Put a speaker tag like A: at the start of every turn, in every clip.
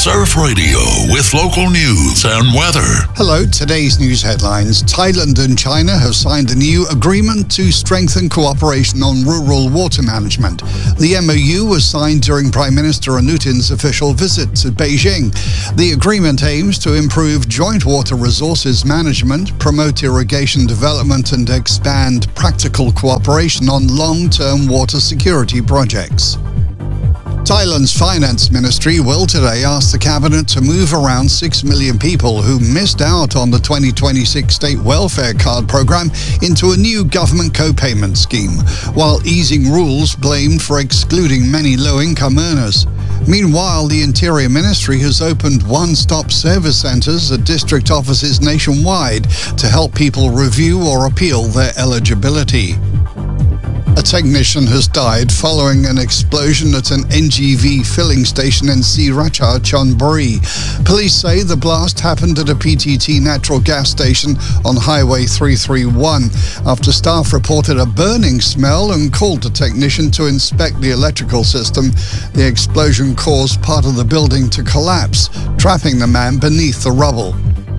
A: Surf Radio with local news and weather.
B: Hello, today's news headlines. Thailand and China have signed a new agreement to strengthen cooperation on rural water management. The MOU was signed during Prime Minister Anutin's official visit to Beijing. The agreement aims to improve joint water resources management, promote irrigation development, and expand practical cooperation on long-term water security projects. Thailand's Finance Ministry will today ask the Cabinet to move around 6 million people who missed out on the 2026 State Welfare Card program into a new government co-payment scheme, while easing rules blamed for excluding many low-income earners. Meanwhile, the Interior Ministry has opened one-stop service centres at district offices nationwide to help people review or appeal their eligibility. A technician has died following an explosion at an NGV filling station in Sriracha, Chonburi. Police say the blast happened at a PTT natural gas station on Highway 331 after staff reported a burning smell and called a technician to inspect the electrical system. The explosion caused part of the building to collapse, trapping the man beneath the rubble.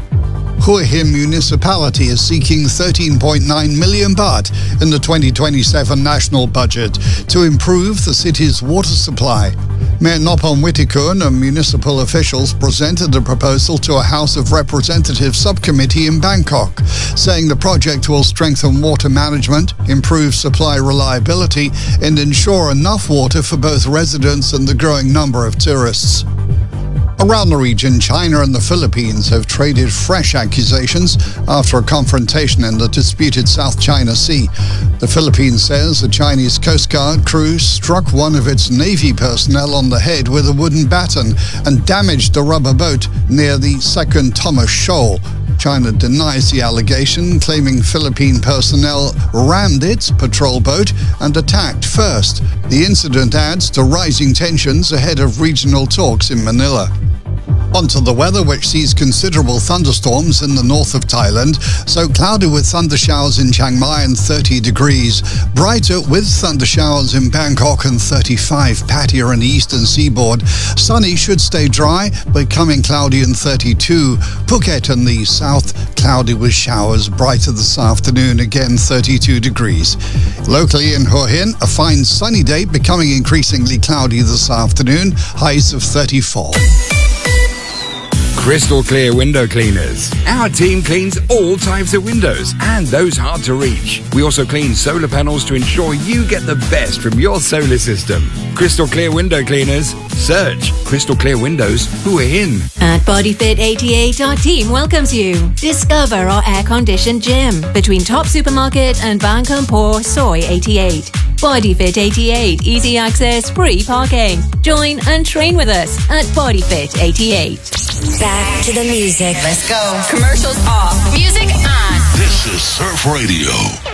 B: Hua Hin Municipality is seeking 13.9 million baht in the 2027 national budget to improve the city's water supply. Mayor Noppon Wittikun and municipal officials presented the proposal to a House of Representatives subcommittee in Bangkok, saying the project will strengthen water management, improve supply reliability, and ensure enough water for both residents and the growing number of tourists. Around the region, China and the Philippines have traded fresh accusations after a confrontation in the disputed South China Sea. The Philippines says a Chinese Coast Guard crew struck one of its Navy personnel on the head with a wooden baton and damaged a rubber boat near the Second Thomas Shoal. China denies the allegation, claiming Philippine personnel rammed its patrol boat and attacked first. The incident adds to rising tensions ahead of regional talks in Manila. Onto the weather, which sees considerable thunderstorms in the north of Thailand. So cloudy with thunder showers in Chiang Mai and 30 degrees. Brighter with thunder showers in Bangkok and 35 Pattaya in the eastern seaboard. Sunny should stay dry, becoming cloudy and 32. Phuket in the south, cloudy with showers. Brighter this afternoon, again 32 degrees. Locally in Hua Hin, a fine sunny day, becoming increasingly cloudy this afternoon. Highs of 34.
C: Crystal Clear Window Cleaners. Our team cleans all types of windows and those hard to reach. We also clean solar panels to ensure you get the best from your solar system. Crystal Clear Window Cleaners. Search Crystal Clear Windows Hua Hin.
D: At BodyFit 88, our team welcomes you. Discover our air-conditioned gym between Top Supermarket and Bang Kampor Soy 88. BodyFit 88, easy access, free parking. Join and train with us at BodyFit 88.
E: Back to the music.
F: Let's go.
E: Commercials off. Music on.
A: This is Surf Radio.